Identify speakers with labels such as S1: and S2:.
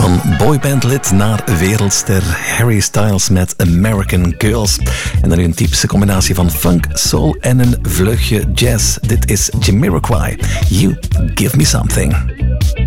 S1: Van boybandlid naar wereldster Harry Styles met American Girls. En dan nu een typische combinatie van funk, soul en een vleugje jazz. Dit is Jamiroquai. You Give Me Something.